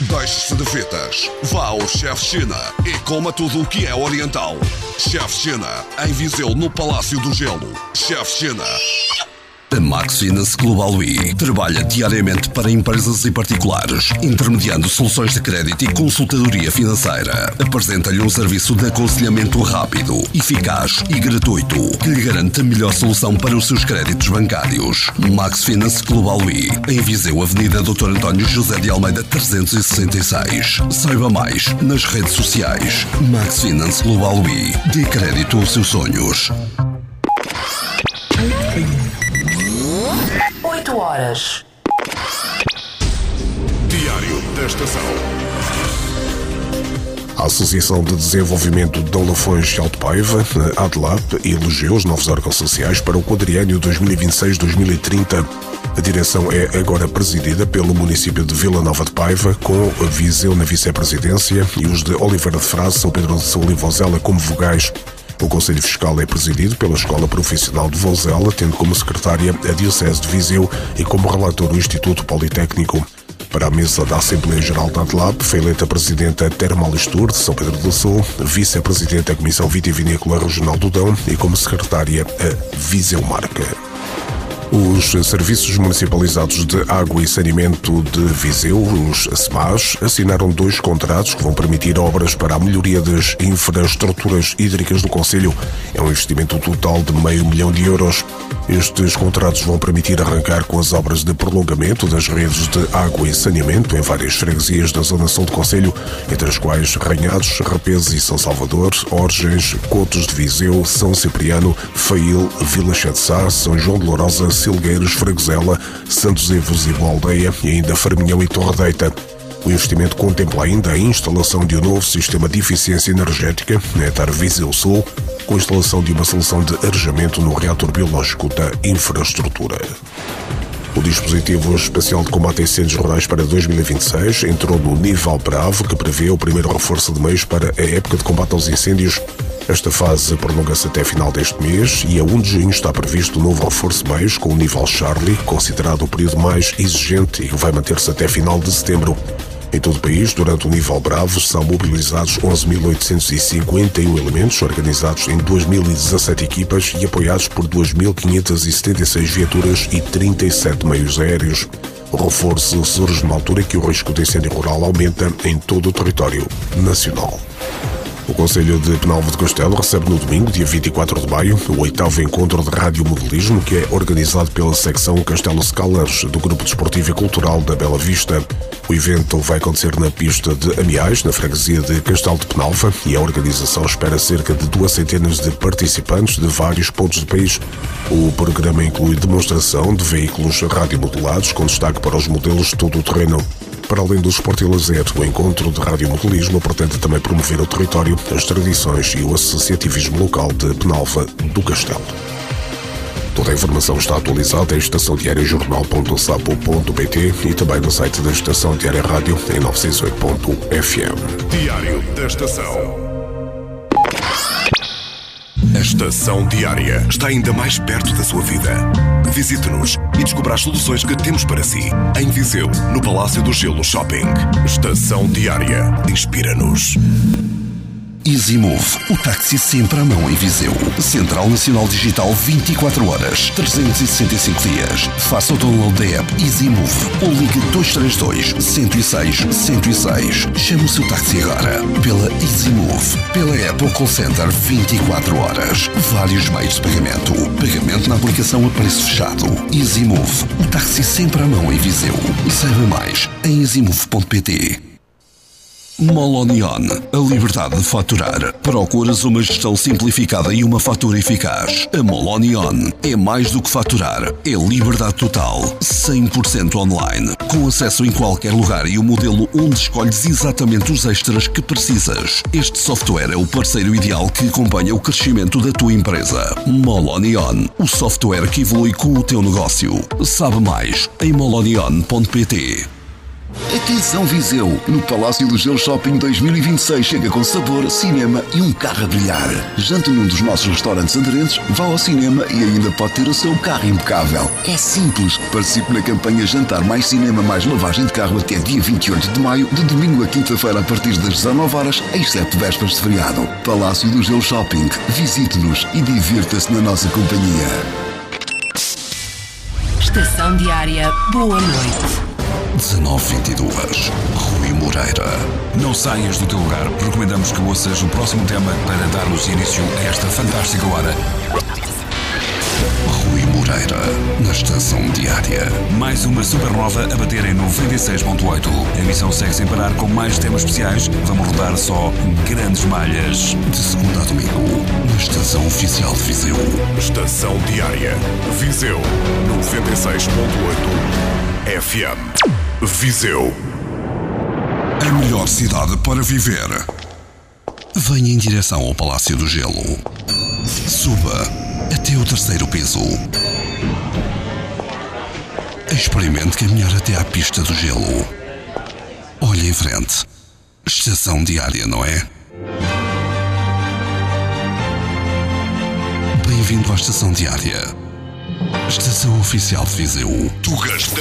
Deixe-se de fitas. Vá ao Chef China e coma tudo o que é oriental. Chef China, em Viseu, no Palácio do Gelo. Chef China. A Max Finance Global E trabalha diariamente para empresas e particulares, intermediando soluções de crédito e consultadoria financeira. Apresenta-lhe um serviço de aconselhamento rápido, eficaz e gratuito, que lhe garante a melhor solução para os seus créditos bancários. Max Finance Global E, em Viseu, Avenida Dr. António José de Almeida 366. Saiba mais nas redes sociais. Max Finance Global E. Dê crédito aos seus sonhos. 8 horas. Diário da Estação. A Associação de Desenvolvimento de Dom Lafões e Alto Paiva, a ADLAP, elegeu os novos órgãos sociais para o quadriênio 2026-2030. A direção é agora presidida pelo município de Vila Nova de Paiva, com Viseu na vice-presidência e os de Oliveira de Frade, São Pedro de Saúl e Vozela como vogais. O Conselho Fiscal é presidido pela Escola Profissional de Vozela, tendo como secretária a Diocese de Viseu e como relator o Instituto Politécnico. Para a mesa da Assembleia Geral da ADLAP foi eleita a Presidenta Termalistur de São Pedro do Sul, Vice-Presidente da Comissão Vitivinícola Regional do Dão e como secretária a Viseu Marca. Os Serviços Municipalizados de Água e Saneamento de Viseu, os SMAS, assinaram 2 contratos que vão permitir obras para a melhoria das infraestruturas hídricas do concelho. É um investimento total de €500 mil. Estes contratos vão permitir arrancar com as obras de prolongamento das redes de água e saneamento em várias freguesias da zona sul do concelho, entre as quais Ranhados, Repeses e São Salvador, Orgens, Cotos de Viseu, São Cipriano, Fail, Vila Chetsá, São João de Lourosa, Silgueiros, Fragosela, Santos Evos e Boa Aldeia e ainda Farminhão e Torre Deita. O investimento contempla ainda a instalação de um novo sistema de eficiência energética na ETAR Viseu Sul, com a instalação de uma solução de arejamento no reator biológico da infraestrutura. O dispositivo especial de combate a incêndios rurais para 2026 entrou no nível bravo, que prevê o primeiro reforço de meios para a época de combate aos incêndios. Esta fase prolonga-se até final deste mês e a 1 de junho está previsto um novo reforço de meios com o nível Charlie, considerado o período mais exigente e que vai manter-se até final de setembro. Em todo o país, durante o nível bravo, são mobilizados 11.851 elementos, organizados em 2.017 equipas e apoiados por 2.576 viaturas e 37 meios aéreos. O reforço surge numa altura em que o risco de incêndio rural aumenta em todo o território nacional. O Concelho de Penalva de Castelo recebe no domingo, dia 24 de maio, o 8º encontro de radiomodelismo, que é organizado pela secção Castelo Scalars do Grupo Desportivo e Cultural da Bela Vista. O evento vai acontecer na pista de Amiais, na freguesia de Castelo de Penalva, e a organização espera cerca de 2 centenas de participantes de vários pontos do país. O programa inclui demonstração de veículos radiomodelados, com destaque para os modelos de todo o terreno. Para além do esporte e lazer, o encontro de radiomodelismo pretende também promover o território, as tradições e o associativismo local de Penalva do Castelo. Toda a informação está atualizada em estaçãodiariajornal.sapo.pt e também no site da Estação Diária Rádio em 968.fm. Diário da Estação. A Estação Diária está ainda mais perto da sua vida. Visite-nos e descubra as soluções que temos para si. Em Viseu, no Palácio do Gelo Shopping. Estação Diária. Inspira-nos. EasyMove, o táxi sempre à mão em Viseu. Central Nacional Digital 24 horas, 365 dias. Faça o download da app EasyMove ou ligue 232 106 106. Chame o seu táxi agora. Pela EasyMove, pela app ou call center 24 horas. Vários meios de pagamento. Pagamento na aplicação a preço fechado. EasyMove, o táxi sempre à mão em Viseu. Saiba mais em easymove.pt. Molonion, a liberdade de faturar. Procuras uma gestão simplificada e uma fatura eficaz? A Molonion é mais do que faturar, é liberdade total, 100% online, com acesso em qualquer lugar e o modelo onde escolhes exatamente os extras que precisas. Este software é o parceiro ideal que acompanha o crescimento da tua empresa. Molonion, o software que evolui com o teu negócio. Sabe mais em molonion.pt. Atenção Viseu! No Palácio do Gelo Shopping 2026 chega com sabor, cinema e um carro a brilhar. Jante num dos nossos restaurantes aderentes, vá ao cinema e ainda pode ter o seu carro impecável. É simples. Participe na campanha Jantar Mais Cinema Mais Lavagem de Carro até dia 28 de maio, de domingo a quinta-feira a partir das 19 horas, exceto vésperas de feriado. Palácio do Gelo Shopping. Visite-nos e divirta-se na nossa companhia. Estação Diária, boa noite. 19:22, Rui Moreira. Não saias do teu lugar. Recomendamos que ouças o próximo tema para darmos início a esta fantástica hora. Rui Moreira, na Estação Diária. Mais uma supernova a bater em 96.8. A emissão segue sem parar com mais temas especiais. Vamos rodar só grandes malhas. De segunda a domingo, na Estação Oficial de Viseu. Estação Diária. Viseu 96.8 FM. Viseu. A melhor cidade para viver. Venha em direção ao Palácio do Gelo. Suba até o 3º piso. Experimente caminhar até à pista do gelo. Olhe em frente. Estação Diária, não é? Bem-vindo à Estação Diária. Estação Oficial de Viseu. Tugas da